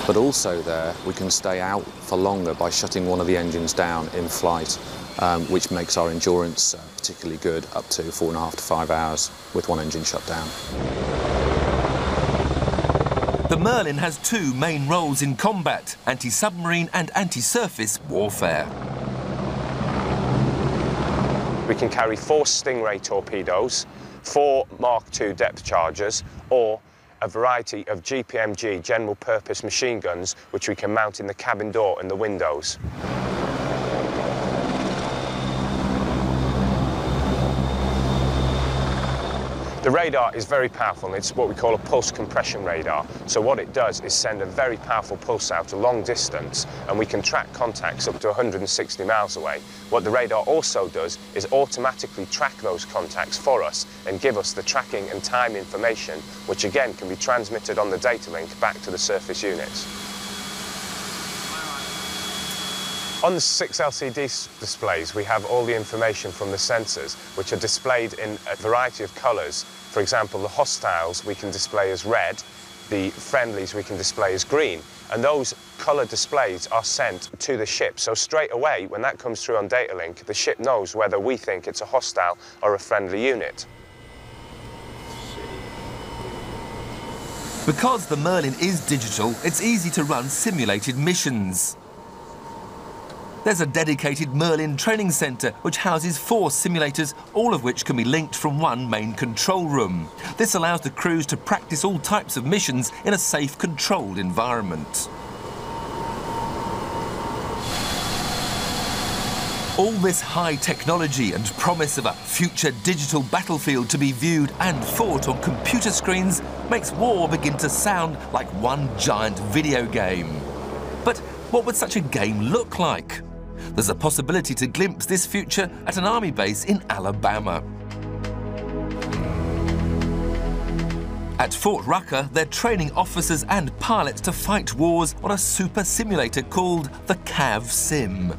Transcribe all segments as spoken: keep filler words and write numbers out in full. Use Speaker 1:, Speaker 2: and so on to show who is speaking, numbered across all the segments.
Speaker 1: But also there, we can stay out for longer by shutting one of the engines down in flight, um, which makes our endurance uh, particularly good, up to four and a half to five hours with one engine shut down.
Speaker 2: The Merlin has two main roles in combat: anti-submarine and anti-surface warfare.
Speaker 3: We can carry four Stingray torpedoes, four Mark two depth chargers, or a variety of G P M G general purpose machine guns which we can mount in the cabin door and the windows. The radar is very powerful. It's what we call a pulse compression radar. So what it does is send a very powerful pulse out a long distance, and we can track contacts up to one hundred sixty miles away. What the radar also does is automatically track those contacts for us and give us the tracking and time information, which again can be transmitted on the data link back to the surface units. On the six L C D displays, we have all the information from the sensors, which are displayed in a variety of colours. For example, the hostiles we can display as red, the friendlies we can display as green, and those colour displays are sent to the ship. So straight away, when that comes through on data link, the ship knows whether we think it's a hostile or a friendly unit.
Speaker 2: Because the Merlin is digital, it's easy to run simulated missions. There's a dedicated Merlin training centre which houses four simulators, all of which can be linked from one main control room. This allows the crews to practice all types of missions in a safe, controlled environment. All this high technology and promise of a future digital battlefield to be viewed and fought on computer screens makes war begin to sound like one giant video game. But what would such a game look like? There's a possibility to glimpse this future at an army base in Alabama. At Fort Rucker, they're training officers and pilots to fight wars on a super simulator called the Cav Sim.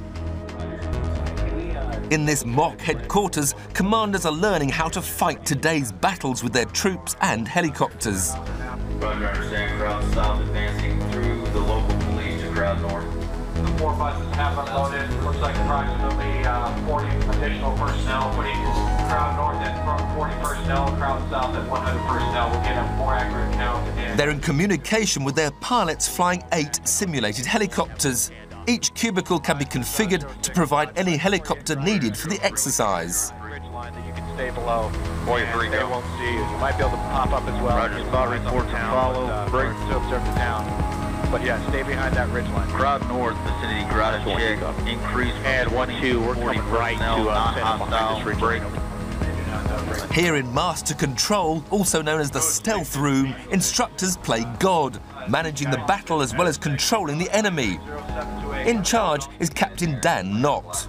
Speaker 2: In this mock headquarters, commanders are learning how to fight today's battles with their troops and helicopters.
Speaker 4: Roger, understand. Crowd south advancing through the local police to crowd north.
Speaker 5: The four buses have unloaded. Looks like approximately uh, forty additional personnel putting crowd north at forty personnel, crowd south at one hundred personnel. We'll get a more accurate count. And
Speaker 2: they're in communication with their pilots flying eight simulated helicopters. Each cubicle can be configured to provide any helicopter needed for the exercise.
Speaker 5: ridge line that you can stay below.
Speaker 4: forty-three,
Speaker 5: They
Speaker 4: go.
Speaker 5: won't see you. You might be able to pop up as well.
Speaker 4: Roger, spot report to follow.
Speaker 5: Uh,
Speaker 4: Break.
Speaker 5: to observe the town. But yeah, stay behind that ridge line.
Speaker 4: Crowd north, vicinity garage check. Increase.
Speaker 5: And one, two, we're coming right to uh, Santa behind this ridge line.
Speaker 2: Here in Master Control, also known as the Stealth Room, instructors play God, managing the battle as well as controlling the enemy. In charge is Captain Dan Knott.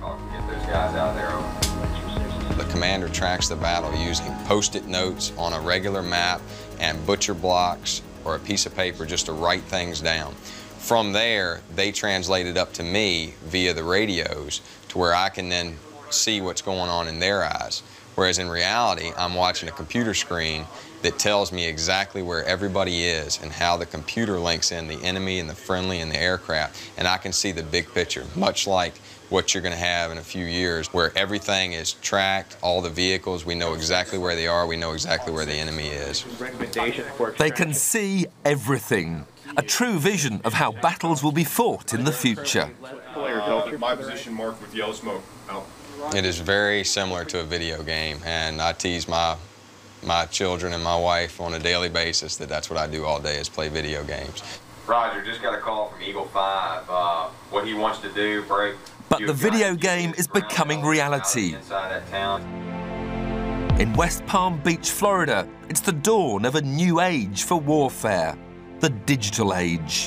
Speaker 6: The commander tracks the battle using post-it notes on a regular map and butcher blocks or a piece of paper just to write things down. From there, they translate it up to me via the radios to where I can then see what's going on in their eyes. Whereas in reality, I'm watching a computer screen that tells me exactly where everybody is and how the computer links in the enemy and the friendly and the aircraft, and I can see the big picture, much like what you're going to have in a few years, where everything is tracked, all the vehicles, we know exactly where they are, we know exactly where the enemy is.
Speaker 2: They can see everything. A true vision of how battles will be fought in the future.
Speaker 7: Uh, my position marked with yellow smoke. Out.
Speaker 6: It is very similar to a video game, and I tease my my children and my wife on a daily basis that that's what I do all day is play video games.
Speaker 4: Roger, just got a call from Eagle five. Uh, what he wants to do, break.
Speaker 2: But the video game is becoming reality.
Speaker 4: Inside that town.
Speaker 2: In West Palm Beach, Florida, it's the dawn of a new age for warfare, the digital age.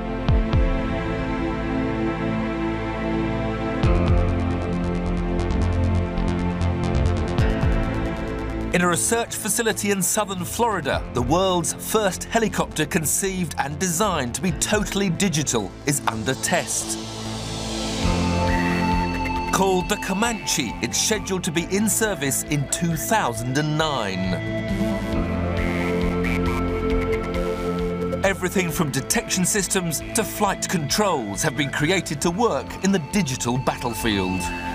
Speaker 2: In a research facility in southern Florida, the world's first helicopter conceived and designed to be totally digital is under test. Called the Comanche, it's scheduled to be in service in two thousand nine. Everything from detection systems to flight controls have been created to work in the digital battlefield.